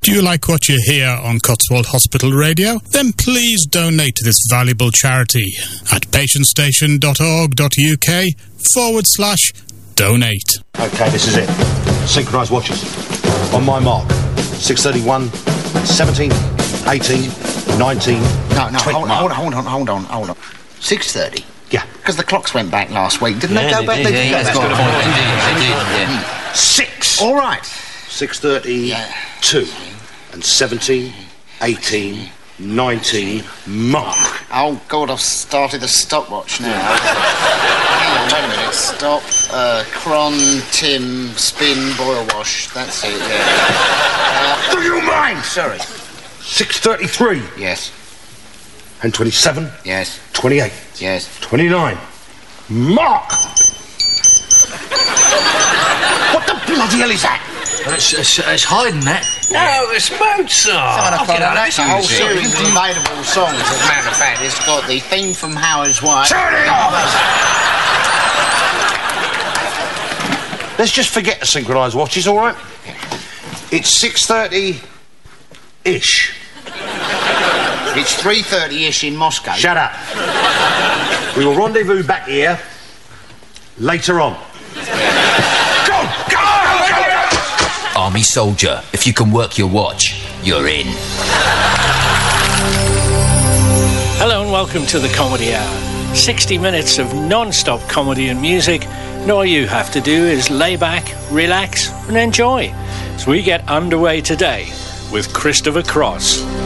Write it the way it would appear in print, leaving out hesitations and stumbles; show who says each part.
Speaker 1: Do you like what you hear on Cotswold Hospital Radio? Then please donate to this valuable charity at patientstation.org.uk/donate.
Speaker 2: Okay, this is it. Synchronised watches. On my mark. 6:31, 17, 18, 19...
Speaker 3: No, hold on. 6:30?
Speaker 2: Yeah.
Speaker 3: Because the clocks went back last week. Didn't they go back?
Speaker 4: Yeah, that's got a point. They did, yeah.
Speaker 2: 6!
Speaker 3: All right.
Speaker 2: 6:32 and 17, 18, 19, mark.
Speaker 3: Oh, God, I've started the stopwatch now. Hang on, wait a minute. Stop, cron, Tim, spin, boil wash. That's it, yeah.
Speaker 2: Do you mind?
Speaker 3: Sorry.
Speaker 2: 6:33
Speaker 3: Yes.
Speaker 2: and 27,
Speaker 3: Yes.
Speaker 2: 28,
Speaker 3: Yes.
Speaker 2: 29, mark! What the bloody hell is that?
Speaker 4: It's hiding that.
Speaker 2: No, it's Mozart.
Speaker 3: That's a whole series of available songs, as a matter of fact. It's got the theme from Howard's Wife.
Speaker 2: Turn it off! Let's just forget the synchronised watches, all right? It's 6:30-ish.
Speaker 3: It's 3:30-ish in Moscow.
Speaker 2: Shut up. We will rendezvous back here later on. Go!
Speaker 4: Army soldier, if you can work your watch, you're in.
Speaker 5: Hello and welcome to the Comedy Hour. 60 minutes of non-stop comedy and music, and all you have to do is lay back, relax and enjoy. So we get underway today with Christopher Cross.